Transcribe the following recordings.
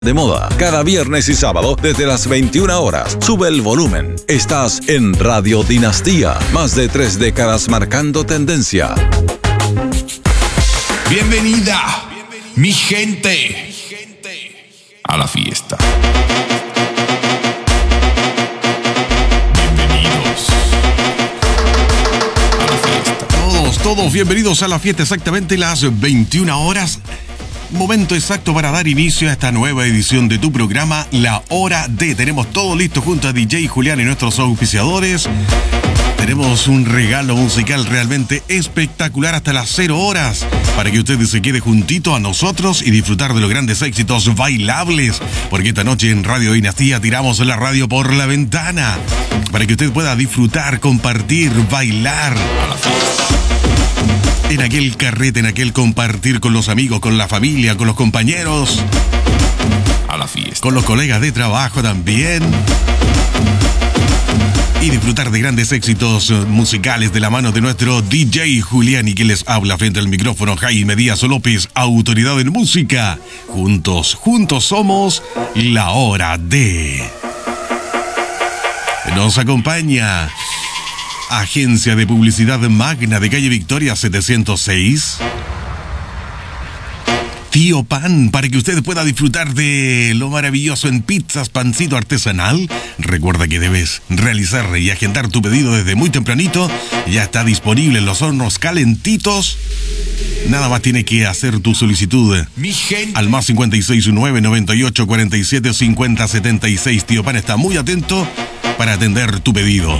de moda, cada viernes y sábado desde las 21 horas. Sube el volumen. Estás en Radio Dinastía. Más de 3 décadas marcando tendencia. Bienvenida, mi gente, a la fiesta. Bienvenidos a la fiesta. Todos bienvenidos a la fiesta, exactamente las 21 horas. Momento exacto para dar inicio a esta nueva edición de tu programa, La Hora D. Tenemos todo listo junto a DJ Julián y nuestros auspiciadores. Tenemos un regalo musical realmente espectacular hasta las 0 horas para que usted se quede juntito a nosotros y disfrutar de los grandes éxitos bailables. Porque esta noche en Radio Dinastía tiramos la radio por la ventana para que usted pueda disfrutar, compartir, bailar a la fiesta. En aquel carrete, en aquel compartir con los amigos, con la familia, con los compañeros. A la fiesta. Con los colegas de trabajo también. Y disfrutar de grandes éxitos musicales de la mano de nuestro DJ Julián y que les habla frente al micrófono Jaime Díaz López, autoridad en música. Juntos somos La Hora D. Nos acompaña Agencia de Publicidad Magna de calle Victoria 706. Tío Pan, para que usted pueda disfrutar de lo maravilloso en pizzas, pancito artesanal. Recuerda que debes realizar y agendar tu pedido desde muy tempranito. Ya está disponible en los hornos calentitos. Nada más tiene que hacer tu solicitud al más 569 98 47 50 76. Tío Pan está muy atento para atender tu pedido.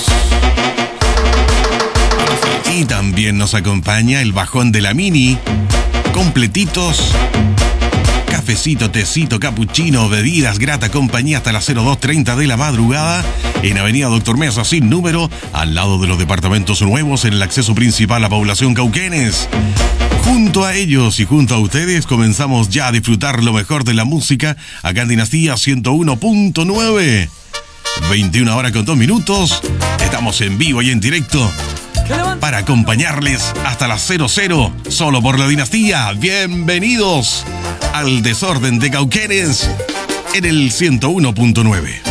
Y también nos acompaña el bajón de la Mini. Completitos. Cafecito, tecito, capuchino, bebidas, grata compañía hasta las 02:30 de la madrugada. En Avenida Doctor Mesa sin número, al lado de los departamentos nuevos en el acceso principal a Población Cauquenes. Junto a ellos y junto a ustedes comenzamos ya a disfrutar lo mejor de la música acá en Dinastía 101.9. 21 horas con 2 minutos. Estamos en vivo y en directo para acompañarles hasta las 00, solo por la Dinastía. Bienvenidos al desorden de Cauquenes en el 101.9.